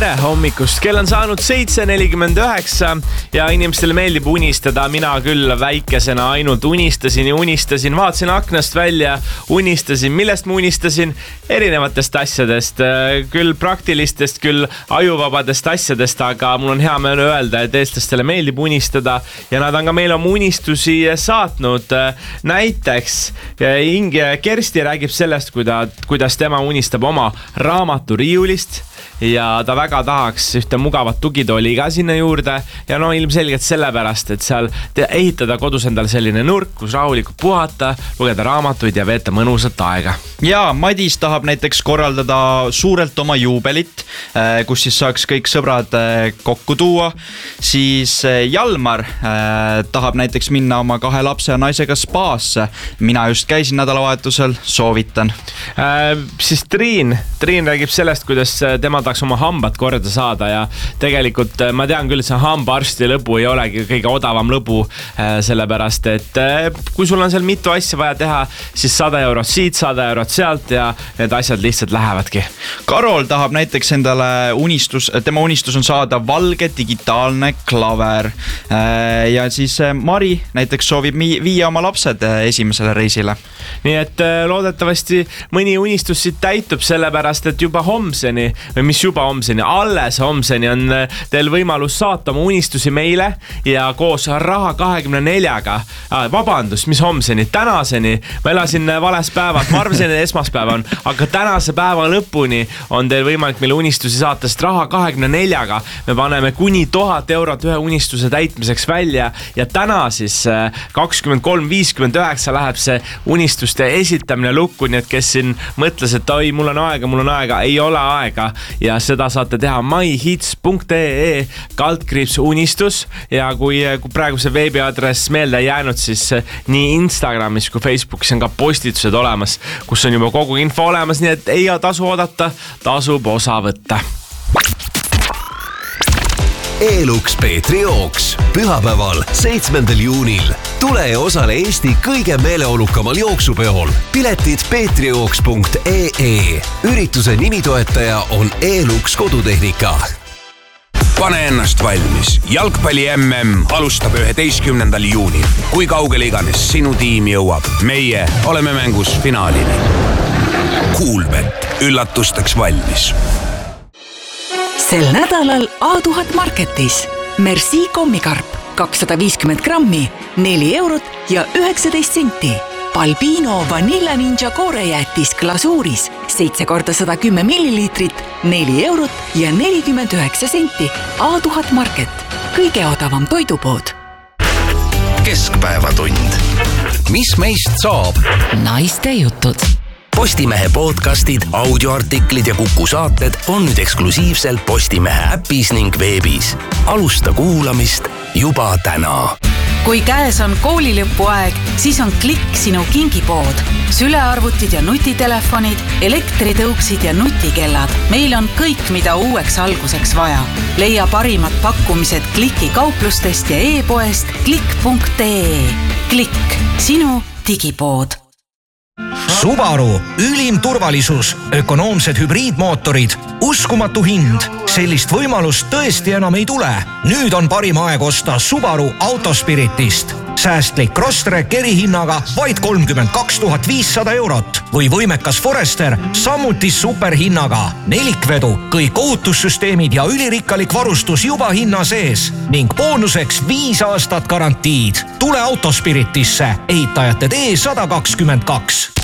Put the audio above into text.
Tere hommikust, kell on saanud 7:49 ja inimestele meeldib unistada. Mina küll väikesena ainult unistasin, vaatasin aknast välja, unistasin. Millest ma unistasin? Erinevatest asjadest, küll praktilistest, küll ajuvabadest asjadest, aga mul on hea meel öelda, et eestlastele meeldib unistada ja nad on ka meile oma unistusi saatnud. Näiteks Kersti räägib sellest, kuidas tema unistab oma raamaturiiulist ja ta väga tahaks ühte mugavat tugitooli ka sinna juurde ja no ilmselgelt sellepärast, et seal ehitada kodus endale selline nurk, kus rahulikult puhata, lugeda raamatuid ja veeta mõnusat aega. Ja Madis tahab näiteks korraldada suurelt oma juubelit, kus siis saaks kõik sõbrad kokku tuua. Siis Jalmar tahab näiteks minna oma 2 lapse ja naisega spaasse. Mina just käisin nädalavahetusel, soovitan. Siis Triin räägib sellest, kuidas tema tahaks oma hambad korda saada ja tegelikult ma tean küll, et see hambaarsti lõbu ei olegi kõige odavam lõbu, sellepärast, et kui sul on seal mitu asja vaja teha, siis 100 eurot siit, 100 eurot sealt ja need asjad lihtsalt lähevadki. Karol tahab näiteks endale tema unistus on saada valge digitaalne klaver ja siis Mari näiteks soovib viia oma lapsed esimesele reisile. Nii et loodetavasti mõni unistus siit täitub, sellepärast, et juba homseni või mis juba homseni, alles homseni on teil võimalus saata oma unistusi meile ja koos Raha 24-ga, vabandust, mis homseni, tänaseni, ma elasin vales päevad, ma arvasin, et esmaspäev on, aga tänase päeva lõpuni on teil võimalik meile unistusi saata, sest Raha 24-ga me paneme kuni 1000 eurot ühe unistuse täitmiseks välja ja täna siis 23.59 läheb see unistuste esitamine lukku, nii et kes siin mõtles, et oi, mul on aega, ei ole aega ja seda saate teha myhits.ee/unistus ja kui praegu see veebiadress meelde ei jäänud, siis nii Instagramis kui Facebookis on ka postitused olemas, kus on juba kogu info olemas, nii et ei tasu oodata, tasub osa võtta. Elux Peetri jooks pühapäeval 7. juunil. Tule ja osale Eesti kõige meeleolukamal jooksupeol. Piletid peetrijooks.ee. Ürituse nimitoetaja on Elux kodutehnika. Pane ennast valmis. Jalgpalli MM alustab 11. juunil. Kui kaugele iganes sinu tiim jõuab, meie oleme mängus finaalini. Kuulbet, üllatusteks valmis. Sel nädalal A1000 Marketis Merci kommikarp 250 grammi, 4 eurot ja 19 senti. Balbino Vanilla Ninja koorejäätis glasuuris 7x110 milliliitrit, 4 eurot ja 49 senti. A1000 Market, kõige odavam toidupood. Keskpäevatund. Mis meist saab? Naiste jutud. Postimehe podcastid, audioartiklid ja Kuku saated on nüüd eksklusiivselt Postimehe äpis ning veebis. Alusta kuulamist juba täna. Kui käes on koolilõpuaeg, siis on Klikk sinu kingipood. Sülearvutid ja nutitelefonid, elektritõuksid ja nutikellad. Meil on kõik, mida uueks alguseks vaja. Leia parimad pakkumised Klikki kauplustest ja e-poest klikk.ee. Klikk, sinu digipood. Subaru, ülim turvalisus, ökonoomsed hübriidmootorid, uskumatu hind. Sellist võimalust tõesti enam ei tule. Nüüd on parim aeg osta Subaru Autospiritist. Säästlik Crosstrek erihinnaga vaid 32 500 eurot või võimekas Forester samuti superhinnaga. Nelikvedu, kõik ohutussüsteemid ja ülirikkalik varustus juba hinna sees ning boonuseks 5 aastat garantiid. Tule Autospiritisse, ehitajate tee 122.